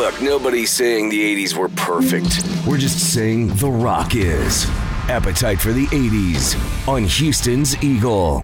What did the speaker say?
Look, nobody's saying the 80s were perfect. We're just saying The Rock is. Appetite for the 80s on Houston's Eagle.